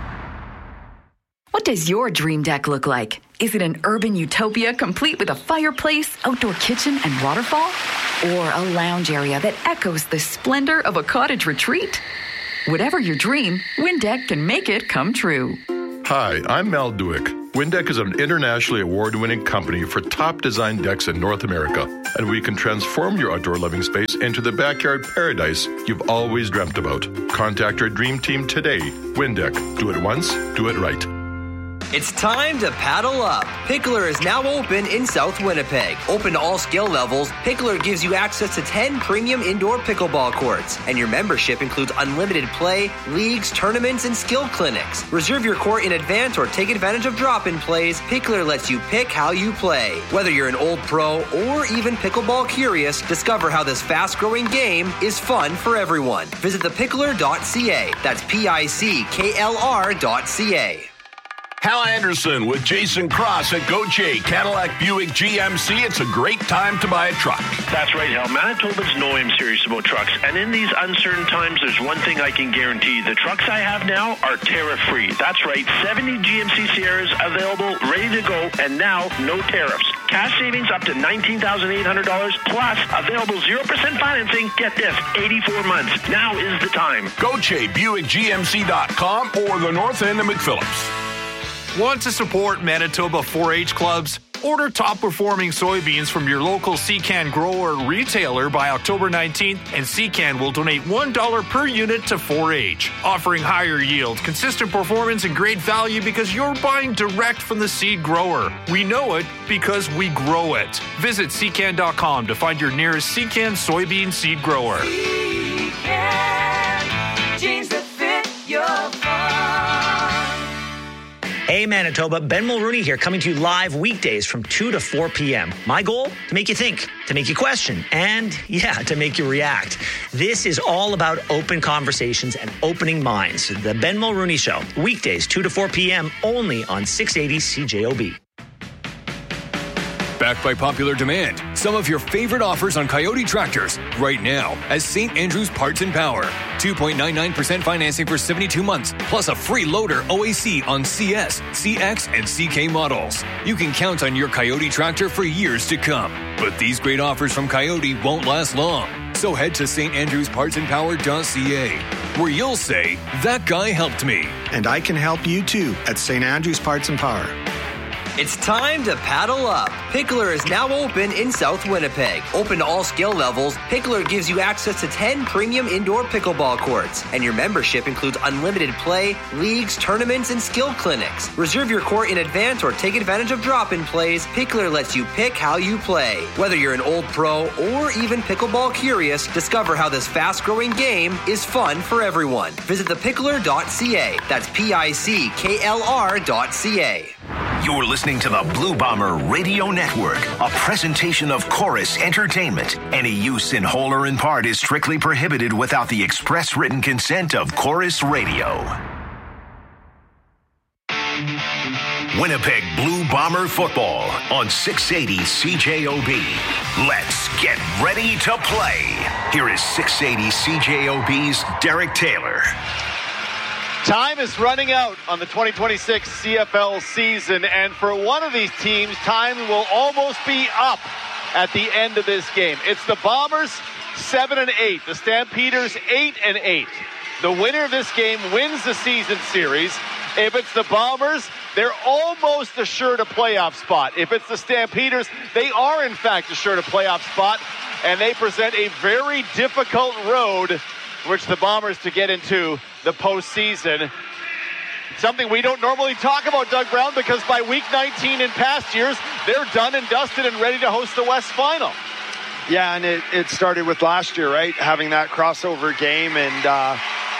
S20: What does your dream deck look like? Is it an urban utopia complete with a fireplace, outdoor kitchen, and waterfall? Or a lounge area that echoes the splendor of a cottage retreat? Whatever your dream, Windeck can make it come true.
S21: Hi, I'm Mal Duick. Windeck is an internationally award-winning company for top design decks in North America, and we can transform your outdoor living space into the backyard paradise you've always dreamt about. Contact our dream team today. Windeck. Do it once, do it right.
S22: It's time to paddle up. Pickler is now open in South Winnipeg. Open to all skill levels, Pickler gives you access to ten premium indoor pickleball courts. And your membership includes unlimited play, leagues, tournaments, and skill clinics. Reserve your court in advance or take advantage of drop-in plays. Pickler lets you pick how you play. Whether you're an old pro or even pickleball curious, discover how this fast-growing game is fun for everyone. Visit the pickler dot c a. That's P I C K L R dot C A.
S23: Hal Anderson with Jason Cross at Gauthier Cadillac Buick G M C. It's a great time to buy a truck.
S24: That's right, Hal. Manitobans know I'm serious about trucks. And in these uncertain times, there's one thing I can guarantee. The trucks I have now are tariff-free. That's right, seventy G M C Sierras available, ready to go, and now no tariffs. Cash savings up to nineteen thousand eight hundred dollars, plus available zero percent financing. Get this, eighty-four months. Now is the time.
S23: Gauthier Buick G M C dot com or the north end of McPhillips.
S25: Want to support Manitoba four H clubs? Order top-performing soybeans from your local Secan grower retailer by October nineteenth, and Secan will donate one dollar per unit to four H, offering higher yield, consistent performance, and great value because you're buying direct from the seed grower. We know it because we grow it. Visit Secan dot com to find your nearest Secan soybean seed grower.
S13: Secan, jeans that fit your farm.
S26: Hey Manitoba, Ben Mulrooney here, coming to you live weekdays from two to four p.m. My goal? To make you think, to make you question, and yeah, to make you react. This is all about open conversations and opening minds. The Ben Mulrooney Show, weekdays two to four p.m. only on six eighty C J O B.
S17: Backed by popular demand, some of your favorite offers on Coyote tractors right now as Saint Andrews Parts and Power. two point nine nine percent financing for seventy-two months, plus a free loader O A C on C S, C X, and C K models. You can count on your Coyote tractor for years to come. But these great offers from Coyote won't last long. So head to Saint Andrews Parts and Power dot C A, where you'll say, that guy helped me.
S18: And I can help you too at Saint Andrews Parts and Power.
S22: It's time to paddle up. Pickler is now open in South Winnipeg. Open to all skill levels, Pickler gives you access to ten premium indoor pickleball courts. And your membership includes unlimited play, leagues, tournaments, and skill clinics. Reserve your court in advance or take advantage of drop-in plays. Pickler lets you pick how you play. Whether you're an old pro or even pickleball curious, discover how this fast-growing game is fun for everyone. Visit the pickler dot c a. That's P I C K L R dot C A.
S9: You're listening to the Blue Bomber Radio Network, a presentation of Chorus Entertainment. Any use in whole or in part is strictly prohibited without the express written consent of Chorus Radio. Winnipeg Blue Bomber football on six eighty C J O B. Let's get ready to play. Here is six eighty C J O B's Derek Taylor.
S2: Time is running out on the twenty twenty-six C F L season, and for one of these teams, time will almost be up at the end of this game. It's the Bombers, seven and eight. The Stampeders, eight and eight. The winner of this game wins the season series. If it's the Bombers, they're almost assured a playoff spot. If it's the Stampeders, they are in fact assured a playoff spot, and they present a very difficult road which the Bombers to get into the postseason. Something we don't normally talk about, Doug Brown, because by week nineteen in past years, they're done and dusted and ready to host the West Final.
S3: Yeah, and it, it started with last year, right? Having that crossover game and uh,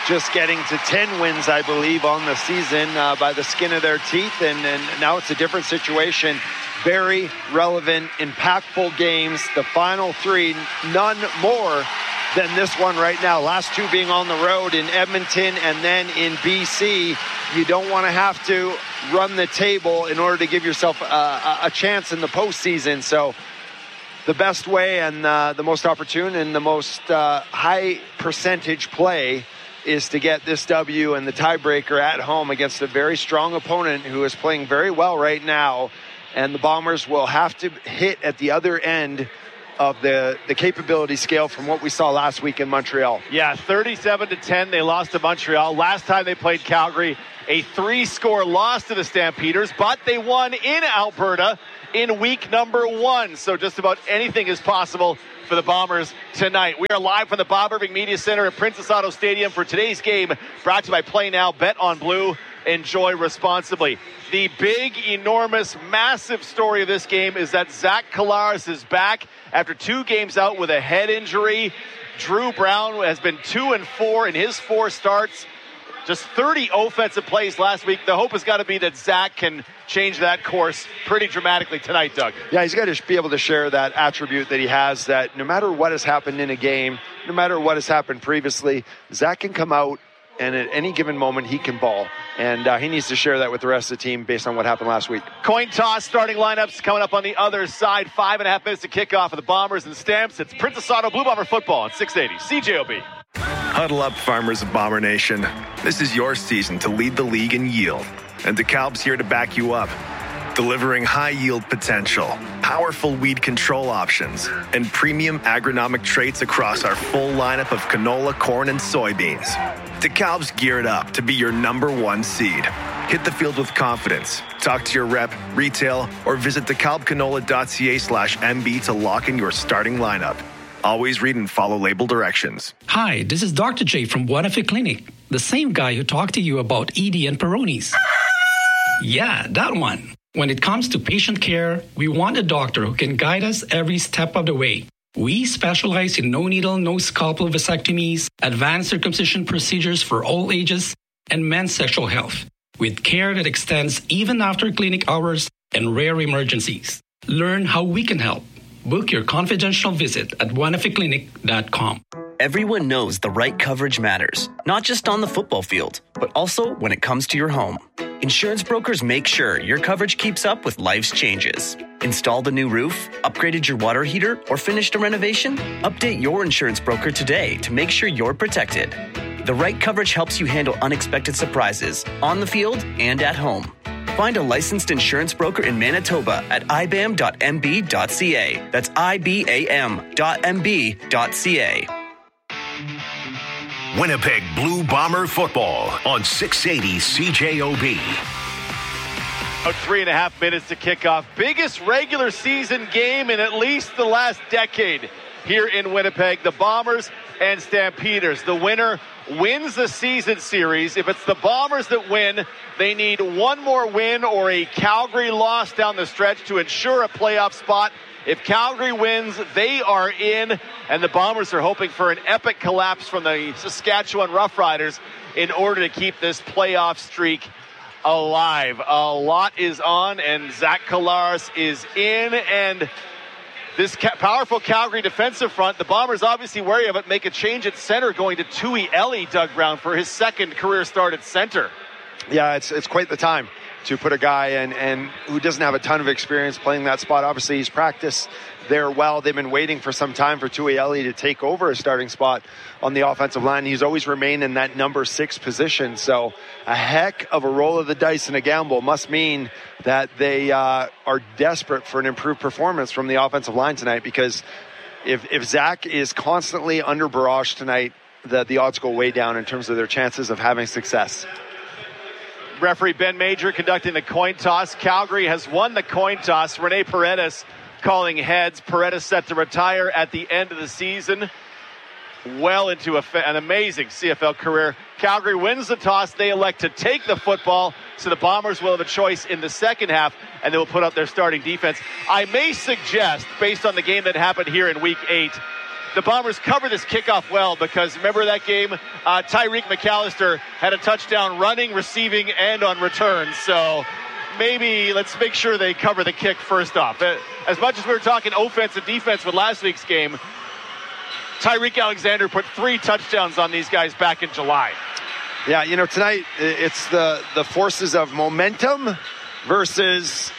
S3: just getting to ten wins, I believe, on the season uh, by the skin of their teeth. And, and now it's a different situation. Very relevant, impactful games. The final three, none more than this one right now. Last two being on the road in Edmonton and then in B C. You don't want to have to run the table in order to give yourself a, a chance in the postseason. So the best way and uh, the most opportune and the most uh, high percentage play is to get this W and the tiebreaker at home against a very strong opponent who is playing very well right now. And the Bombers will have to hit at the other end of the, the capability scale from what we saw last week in Montreal.
S2: Yeah, thirty-seven to ten, they lost to Montreal. Last time they played Calgary, a three-score loss to the Stampeders, but they won in Alberta in week number one. So just about anything is possible for the Bombers tonight. We are live from the Bob Irving Media Center at Princess Auto Stadium for today's game, brought to you by Play Now, Bet on Blue, enjoy responsibly. The big, enormous, massive story of this game is that Zach Collaros is back after two games out with a head injury. Drew Brown has been two and four in his four starts. Just thirty offensive plays last week. The hope has got to be that Zach can change that course pretty dramatically tonight, Doug.
S3: Yeah, he's got to be able to share that attribute that he has, that no matter what has happened in a game, no matter what has happened previously, Zach can come out and at any given moment he can ball. And uh, he needs to share that with the rest of the team based on what happened last week.
S2: Coin toss starting lineups coming up on the other side. Five and a half minutes to kick off of the Bombers and Stamps. It's Princess Auto Blue Bomber football on six eighty C J O B.
S1: Huddle up, farmers of Bomber Nation. This is your season to lead the league in yield. And DeKalb's here to back you up. Delivering high yield potential, powerful weed control options, and premium agronomic traits across our full lineup of canola, corn, and soybeans. DeKalb's geared up to be your number one seed. Hit the field with confidence. Talk to your rep, retail, or visit DeKalbCanola.ca slash MB to lock in your starting lineup. Always read and follow label directions.
S4: Hi, this is Doctor J from Buenafe Clinic, the same guy who talked to you about E D and Peyronie's. Yeah, that one. When it comes to patient care, we want a doctor who can guide us every step of the way. We specialize in no-needle, no-scalpel vasectomies, advanced circumcision procedures for all ages, and men's sexual health, with care that extends even after clinic hours and rare emergencies. Learn how we can help. Book your confidential visit at buenafe clinic dot com.
S5: Everyone knows the right coverage matters, not just on the football field, but also when it comes to your home. Insurance brokers make sure your coverage keeps up with life's changes. Installed a new roof, upgraded your water heater, or finished a renovation? Update your insurance broker today to make sure you're protected. The right coverage helps you handle unexpected surprises on the field and at home. Find a licensed insurance broker in Manitoba at I B A M dot M B dot C A. That's I B A M dot M B dot C A.
S9: Winnipeg Blue Bomber football on six eighty C J O B.
S2: About three and a half minutes to kick off. Biggest regular season game in at least the last decade here in Winnipeg. The Bombers and Stampeders. The winner wins the season series. If it's the Bombers that win, they need one more win or a Calgary loss down the stretch to ensure a playoff spot. If Calgary wins, they are in, and the Bombers are hoping for an epic collapse from the Saskatchewan Roughriders in order to keep this playoff streak alive. A lot is on, and Zach Collaros is in, and this ca- powerful Calgary defensive front, the Bombers obviously wary of it, make a change at center going to Tui Eli, Doug Brown, for his second career start at center.
S3: Yeah, it's it's quite the time to put a guy in and who doesn't have a ton of experience playing that spot. Obviously, he's practiced there well. They've been waiting for some time for Tui Eli to take over a starting spot on the offensive line. He's always remained in that number six position. So a heck of a roll of the dice and a gamble must mean that they uh, are desperate for an improved performance from the offensive line tonight, because if, if Zach is constantly under barrage tonight, the, the odds go way down in terms of their chances of having success.
S2: Referee Ben Major conducting the coin toss. Calgary has won the coin toss. Rene Paredes calling heads. Paredes set to retire at the end of the season. Well into a, an amazing C F L career. Calgary wins the toss. They elect to take the football, so the Bombers will have a choice in the second half, and they will put up their starting defense. I may suggest, based on the game that happened here in week eight, the Bombers cover this kickoff well because remember that game? Uh, Tyreek McAllister had a touchdown running, receiving, and on return. So maybe let's make sure they cover the kick first off. As much as we were talking offense and defense with last week's game, Tyreek Alexander put three touchdowns on these guys back in July.
S3: Yeah, you know, tonight it's the, the forces of momentum versus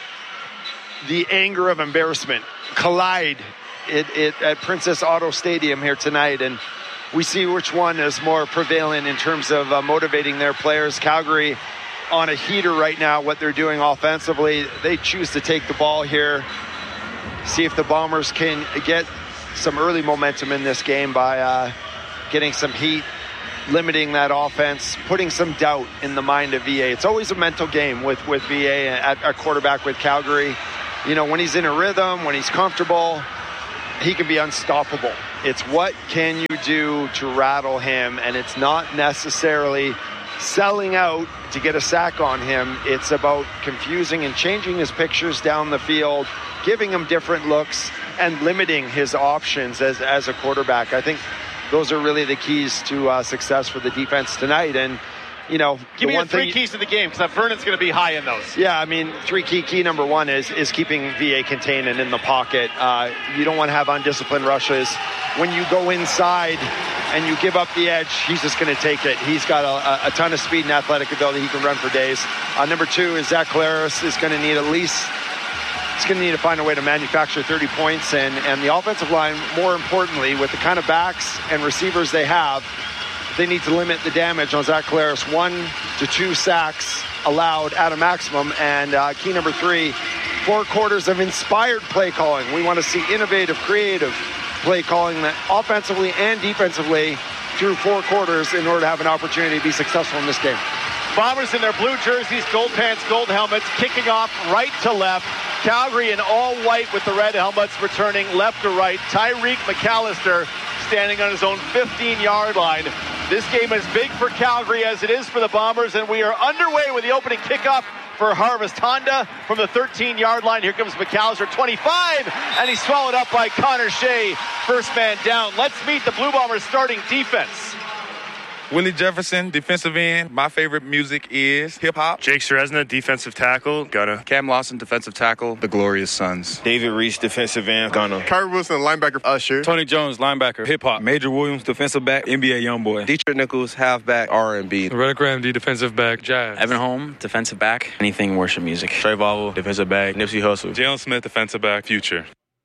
S3: the anger of embarrassment collide it, it, at Princess Auto Stadium here tonight, and we see which one is more prevalent in terms of uh, motivating their players. Calgary on a heater right now, what they're doing offensively. They choose to take the ball here, see if the Bombers can get some early momentum in this game by uh, getting some heat, limiting that offense, putting some doubt in the mind of V A. It's always a mental game with, with V A at, at quarterback with Calgary. You know, when he's in a rhythm, when he's comfortable, he can be unstoppable. It's what can you do to rattle him, and it's not necessarily selling out to get a sack on him. It's about confusing and changing his pictures down the field, giving him different looks, and limiting his options as, as a quarterback. I think those are really the keys to uh, success for the defense tonight. And, you know,
S2: give me
S3: one
S2: the three
S3: thing,
S2: keys to the game because Vernon's going to be high in those.
S3: Yeah, I mean, three key. Key number one is is keeping V A contained and in the pocket. Uh, you don't want to have undisciplined rushes. When you go inside and you give up the edge, he's just going to take it. He's got a, a ton of speed and athletic ability. He can run for days. Uh, number two is Zach Collaros is going to need at least. He's going to need to find a way to manufacture thirty points, and, and the offensive line, more importantly, with the kind of backs and receivers they have, they need to limit the damage on Zach Collaros. One to two sacks allowed at a maximum. And uh, key number three, four quarters of inspired play calling. We want to see innovative, creative play calling that offensively and defensively through four quarters in order to have an opportunity to be successful in this game.
S2: Bombers in their blue jerseys, gold pants, gold helmets, kicking off right to left. Calgary in all white with the red helmets, returning left to right. Tyreek McAllister standing on his own fifteen-yard line. This game is big for Calgary as it is for the Bombers, and we are underway with the opening kickoff for Harvest Honda from the thirteen-yard line. Here comes McAllister, twenty-five, and he's swallowed up by Connor Shea. First man down. Let's meet the Blue Bombers starting defense.
S6: Willie Jefferson, defensive end. My favorite music is hip-hop.
S7: Jake Szczesna, defensive tackle. Gunna.
S6: Cam Lawson, defensive tackle. The Glorious Sons.
S7: David Reese, defensive end. Gunna.
S8: Kyrie Wilson, linebacker. Usher.
S7: Tony Jones, linebacker. Hip-hop. Major Williams, defensive back. N B A Youngboy.
S8: Dietrich Nichols, halfback. R and B.
S7: Reddick Ramsey, defensive back. Jazz.
S10: Evan Holm, defensive back. Anything worship music.
S7: Trey Vaughel, defensive back. Nipsey Hussle. Jalen Smith, defensive back. Future.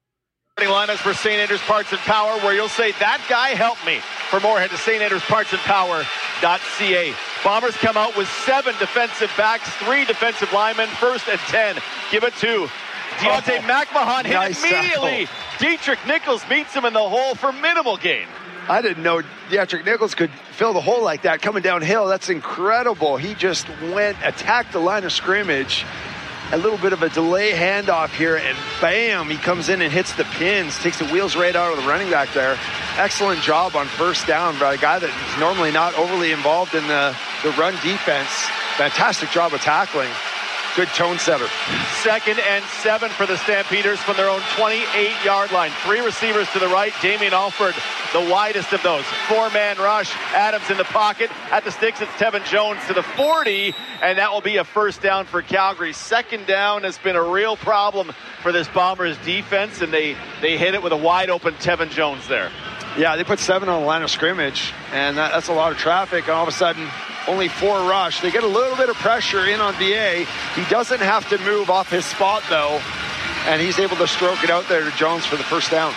S2: Lineups for Saint Andrews Parts and Power, where you'll say, that guy helped me. For more, head to Saint Andrews Parts and Power dot c a. Bombers come out with seven defensive backs, three defensive linemen, first and ten. Give it to Deontay oh, McMahon. Hit nice immediately. Tackle. Dietrich Nichols meets him in the hole for minimal gain.
S3: I didn't know Dietrich Nichols could fill the hole like that coming downhill. That's incredible. He just went, attacked the line of scrimmage. A little bit of a delay handoff here, and bam, he comes in and hits the pins, takes the wheels right out of the running back there. Excellent job on first down by a guy that's normally not overly involved in the, the run defense. Fantastic job of tackling. Good tone setter.
S2: Second and seven for the Stampeders from their own twenty-eight-yard line. Three receivers to the right. Damien Alford, the widest of those. Four-man rush. Adams in the pocket. At the sticks, it's Tevin Jones to the forty, and that will be a first down for Calgary. Second down has been a real problem for this Bombers defense, and they, they hit it with a wide-open Tevin Jones there.
S3: Yeah, they put seven on the line of scrimmage, and that, that's a lot of traffic, and all of a sudden, only four rush. They get a little bit of pressure in on V A. He doesn't have to move off his spot, though, and he's able to stroke it out there to Jones for the first down.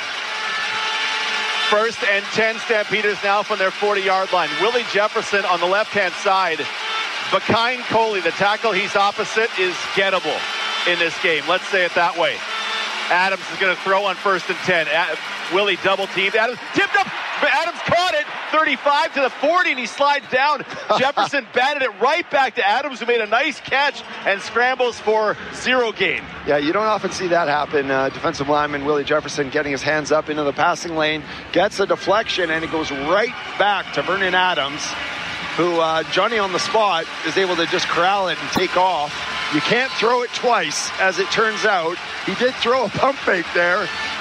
S2: First and ten Stampeders now from their forty-yard line. Willie Jefferson on the left-hand side. Vakine Coley, the tackle he's opposite, is gettable in this game. Let's say it that way. Adams is going to throw on first and ten. Ad- Willie double-teamed. Adams tipped up. Adams caught it. thirty-five to the forty, and he slides down. Jefferson batted it right back to Adams, who made a nice catch and scrambles for zero gain.
S3: Yeah, you don't often see that happen. Uh, defensive lineman Willie Jefferson getting his hands up into the passing lane, gets a deflection, and it goes right back to Vernon Adams, who uh, Johnny on the spot is able to just corral it and take off. You can't throw it twice, as it turns out. He did throw a pump fake there,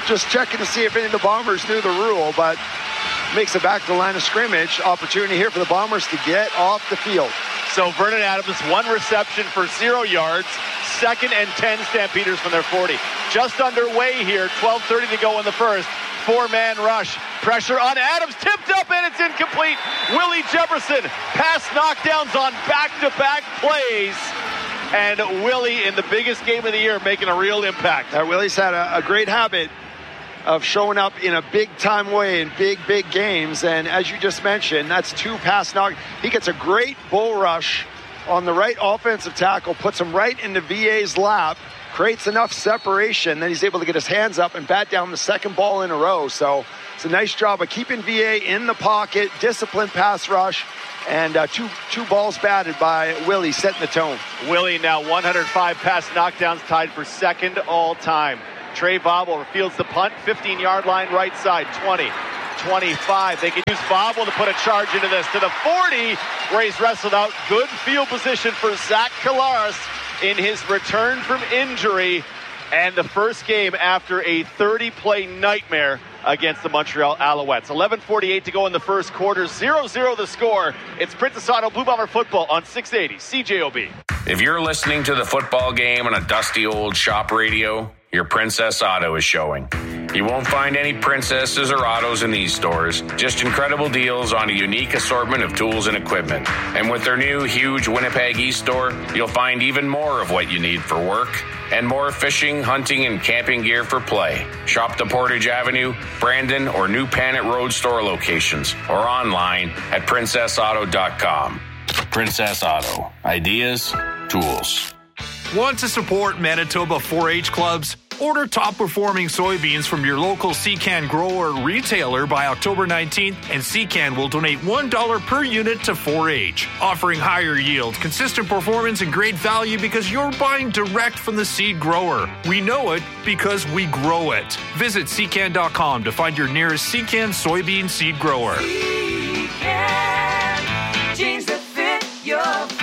S3: just checking to see if any of the Bombers knew the rule, but makes it back to the line of scrimmage. Opportunity here for the Bombers to get off the field.
S2: So Vernon Adams, one reception for zero yards. Second and ten Stampeders from their forty. Just underway here, twelve thirty to go in the first. Four-man rush. Pressure on Adams. Tipped up and it's incomplete. Willie Jefferson. Pass knockdowns on back-to-back plays. And Willie, in the biggest game of the year, making a real impact.
S3: Uh, Willie's had a, a great habit of showing up in a big-time way in big, big games. And as you just mentioned, that's two pass knock. He gets a great bull rush on the right offensive tackle, puts him right into V A's lap, creates enough separation that he's able to get his hands up and bat down the second ball in a row. So it's a nice job of keeping V A in the pocket, disciplined pass rush, and uh, two two balls batted by Willie, setting the tone.
S2: Willie now one hundred five pass knockdowns, tied for second all time. Trey Bobble fields the punt, fifteen-yard line, right side, twenty, twenty-five. They can use Bobble to put a charge into this to the forty, where he's wrestled out. Good field position for Zach Collaros in his return from injury, and the first game after a thirty-play nightmare against the Montreal Alouettes. eleven forty-eight to go in the first quarter, zero zero the score. It's Princess Auto Blue Bomber football on six eighty C J O B.
S11: If you're listening to the football game on a dusty old shop radio, your Princess Auto is showing. You won't find any princesses or autos in these stores, just incredible deals on a unique assortment of tools and equipment. And with their new huge Winnipeg East store, you'll find even more of what you need for work and more fishing, hunting, and camping gear for play. Shop the Portage Avenue, Brandon, or New Panet Road store locations or online at princess auto dot com. Princess Auto. Ideas, tools.
S25: Want to support Manitoba four H clubs? Order top-performing soybeans from your local C-Can grower retailer by October nineteenth, and C-Can will donate one dollar per unit to four H, offering higher yield, consistent performance, and great value because you're buying direct from the seed grower. We know it because we grow it. Visit C can dot com to find your nearest C-Can soybean seed grower.
S13: C-Can, jeans that fit your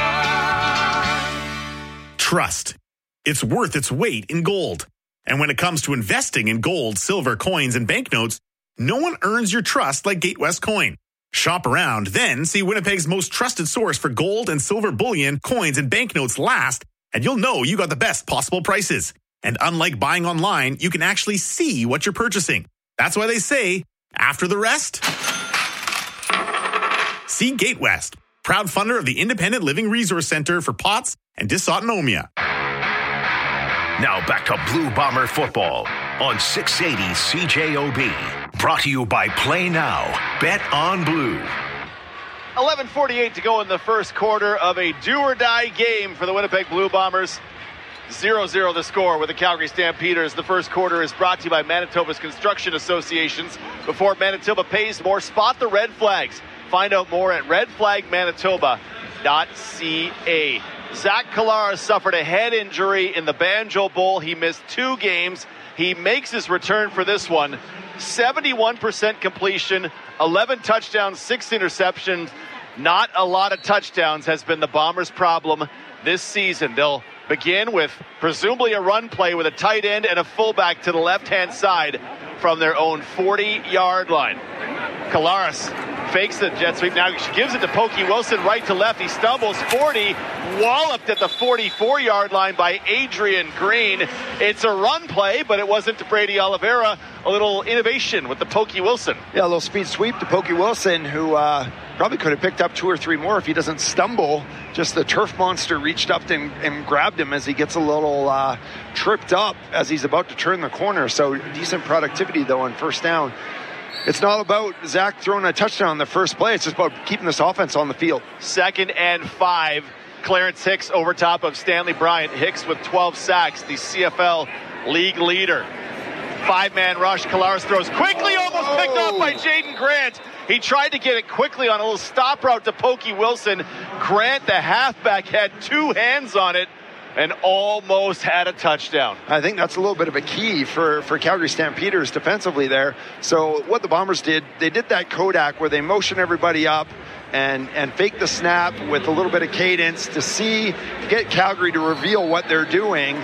S13: farm.
S12: Trust. It's worth its weight in gold. And when it comes to investing in gold, silver, coins, and banknotes, no one earns your trust like Gatewest Coin. Shop around, then see Winnipeg's most trusted source for gold and silver bullion, coins, and banknotes last, and you'll know you got the best possible prices. And unlike buying online, you can actually see what you're purchasing. That's why they say, after the rest, see Gatewest, proud funder of the Independent Living Resource Center for P O T S and Dysautonomia.
S9: Now back to Blue Bomber football on six eighty C J O B. Brought to you by Play Now. Bet on Blue.
S2: eleven forty-eight to go in the first quarter of a do-or-die game for the Winnipeg Blue Bombers. zero zero the score with the Calgary Stampeders. The first quarter is brought to you by Manitoba's Construction Associations. Before Manitoba pays more, spot the red flags. Find out more at red flag manitoba dot c a. Zach Collaros suffered a head injury in the Banjo Bowl. He missed two games. He makes his return for this one. seventy-one percent completion, eleven touchdowns, six interceptions. Not a lot of touchdowns has been the Bombers' problem this season. They'll begin with presumably a run play with a tight end and a fullback to the left-hand side from their own forty-yard line. Collaros fakes the jet sweep. Now she gives it to Pokey Wilson right to left. He stumbles, forty, walloped at the forty-four-yard line by Adrian Green. It's a run play, but it wasn't to Brady Oliveira. A little innovation with the Pokey Wilson.
S3: Yeah, a little speed sweep to Pokey Wilson, who uh, probably could have picked up two or three more if he doesn't stumble. Just the turf monster reached up and, and grabbed him as he gets a little uh, tripped up as he's about to turn the corner. So decent productivity, though, on first down. It's not about Zach throwing a touchdown on the first play. It's just about keeping this offense on the field.
S2: Second and five. Clarence Hicks over top of Stanley Bryant. Hicks with twelve sacks, the C F L league leader. Five-man rush. Collaros throws quickly, almost oh. picked off by Jaden Grant. He tried to get it quickly on a little stop route to Pokey Wilson. Grant, the halfback, had two hands on it and almost had a touchdown.
S3: I think that's a little bit of a key for, for Calgary Stampeders defensively there. So what the Bombers did, they did that Kodak where they motion everybody up and, and fake the snap with a little bit of cadence to see, to get Calgary to reveal what they're doing.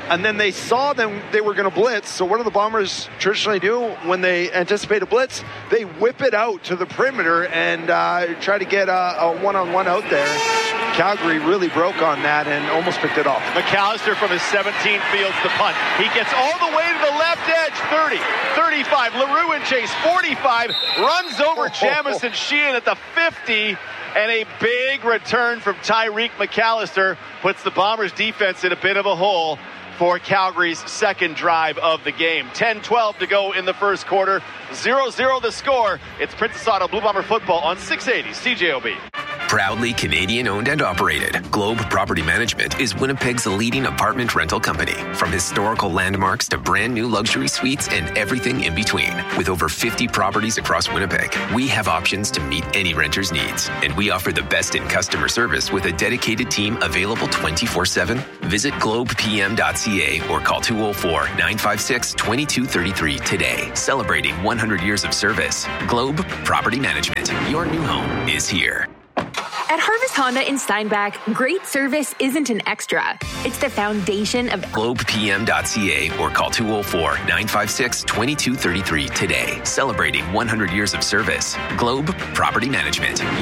S3: and then they saw them they were going to blitz. So what do the Bombers traditionally do when they anticipate a blitz? They whip it out to the perimeter and uh, try to get a, a one-on-one out there. Calgary really broke on that and almost picked it off.
S2: McAllister from his seventeen fields the punt. He gets all the way to the left edge, thirty, thirty-five. LaRue in chase, forty-five. Runs over Jamison Sheehan at the fifty. And a big return from Tyreek McAllister puts the Bombers defense in a bit of a hole for Calgary's second drive of the game. ten twelve to go in the first quarter. zero zero the score. It's Princess Auto Blue Bomber football on six eighty C J O B.
S14: Proudly Canadian-owned and operated, Globe Property Management is Winnipeg's leading apartment rental company. From historical landmarks to brand new luxury suites and everything in between. With over fifty properties across Winnipeg, we have options to meet any renter's needs. And we offer the best in customer service with a dedicated team available twenty-four seven. Visit globe p m dot c a or call two oh four, nine five six, two two three three today. Celebrating one hundred years of service. Globe Property Management. Your new home is here.
S15: At Harvest Honda in Steinbach, great service isn't an extra. It's the foundation of
S14: globe p m dot c a or call two oh four, nine five six, two two three three today. Celebrating one hundred years of service. Globe Property Management.